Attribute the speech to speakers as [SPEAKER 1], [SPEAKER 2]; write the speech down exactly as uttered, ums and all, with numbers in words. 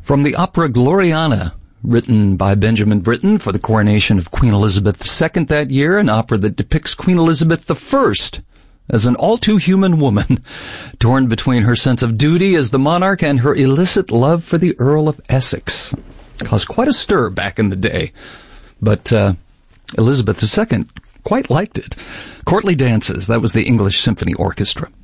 [SPEAKER 1] From the opera Gloriana, written by Benjamin Britten for the coronation of Queen Elizabeth the Second that year, an opera that depicts Queen Elizabeth the First as an all-too-human woman, torn between her sense of duty as the monarch and her illicit love for the Earl of Essex. Caused quite a stir back in the day, but uh, Elizabeth the Second quite liked it. Courtly Dances, that was the English Symphony Orchestra.